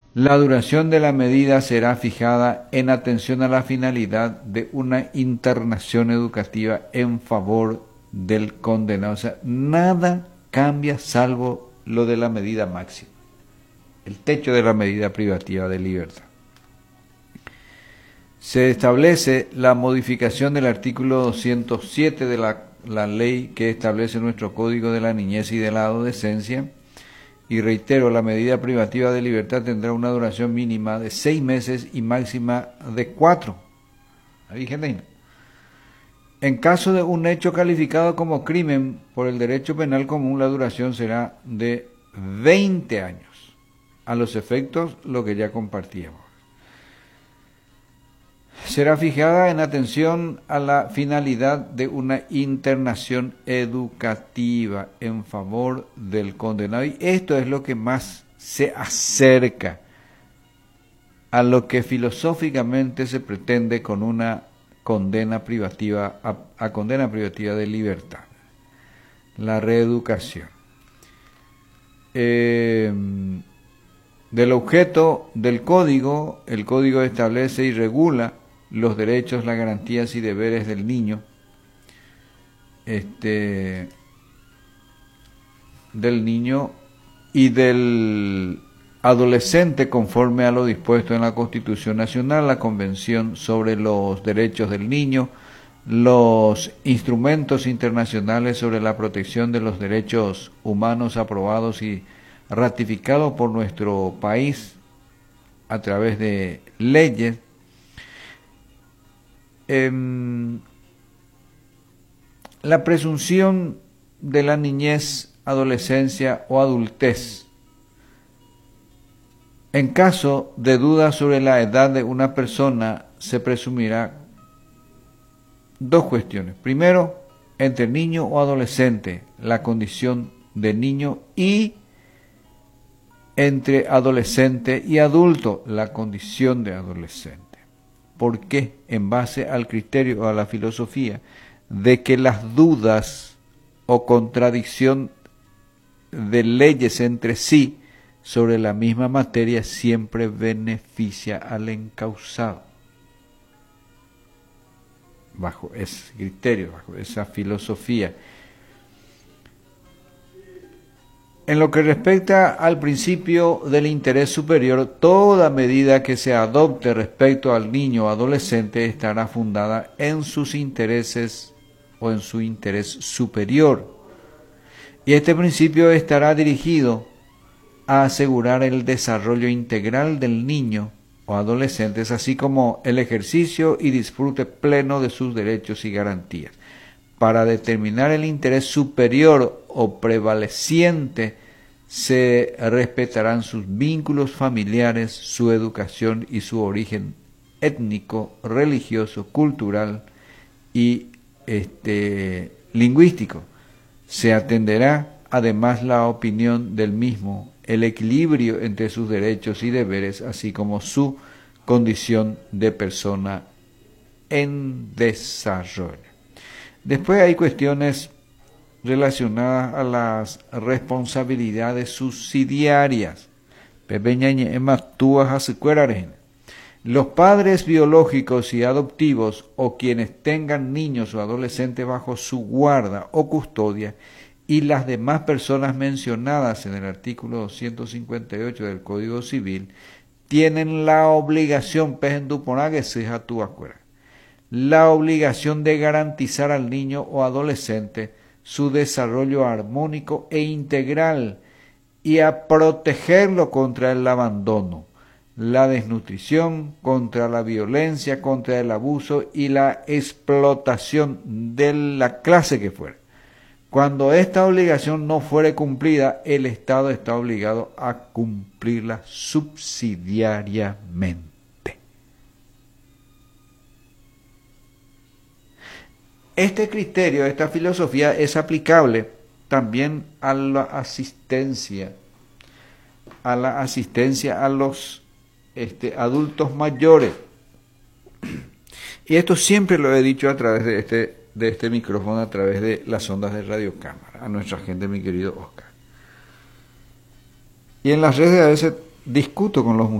La duración de la medida será fijada en atención a la finalidad de una internación educativa en favor del condenado. O sea, nada cambia salvo lo de la medida máxima, el techo de la medida privativa de libertad. Se establece la modificación del artículo 207 de la ley que establece nuestro Código de la Niñez y de la Adolescencia. Y reitero, la medida privativa de libertad tendrá una duración mínima de 6 meses y máxima de 4. Ahí, gente. En caso de un hecho calificado como crimen por el derecho penal común, la duración será de 20 años. A los efectos, lo que ya compartíamos. Será fijada en atención a la finalidad de una internación educativa en favor del condenado. Y esto es lo que más se acerca a lo que filosóficamente se pretende con una condena privativa, a condena privativa de libertad. La reeducación. Del objeto del código, el código establece y regula los derechos, las garantías y deberes del niño, del niño y del adolescente conforme a lo dispuesto en la Constitución Nacional, la Convención sobre los Derechos del Niño, los instrumentos internacionales sobre la protección de los derechos humanos aprobados y ratificados por nuestro país a través de leyes. La presunción de la niñez, adolescencia o adultez. En caso de duda sobre la edad de una persona, se presumirá dos cuestiones. Primero, entre niño o adolescente, la condición de niño, y entre adolescente y adulto, la condición de adolescente. ¿Por qué? En base al criterio o a la filosofía de que las dudas o contradicción de leyes entre sí sobre la misma materia siempre beneficia al encausado. Bajo ese criterio, bajo esa filosofía. En lo que respecta al principio del interés superior, toda medida que se adopte respecto al niño o adolescente estará fundada en sus intereses o en su interés superior. Y este principio estará dirigido a asegurar el desarrollo integral del niño o adolescente, así como el ejercicio y disfrute pleno de sus derechos y garantías. Para determinar el interés superior o prevaleciente, se respetarán sus vínculos familiares, su educación y su origen étnico, religioso, cultural y lingüístico. Se atenderá además la opinión del mismo, el equilibrio entre sus derechos y deberes, así como su condición de persona en desarrollo. Después hay cuestiones relacionadas a las responsabilidades subsidiarias. Los padres biológicos y adoptivos o quienes tengan niños o adolescentes bajo su guarda o custodia y las demás personas mencionadas en el artículo 258 del Código Civil tienen la obligación, la obligación de garantizar al niño o adolescente su desarrollo armónico e integral y a protegerlo contra el abandono, la desnutrición, contra la violencia, contra el abuso y la explotación de la clase que fuera. Cuando esta obligación no fuere cumplida, el Estado está obligado a cumplirla subsidiariamente. Este criterio, esta filosofía es aplicable también a la asistencia a los adultos mayores. Y esto siempre lo he dicho a través de este micrófono, a través de las ondas de Radio Cámara, a nuestra gente, mi querido Oscar. Y en las redes a veces discuto con los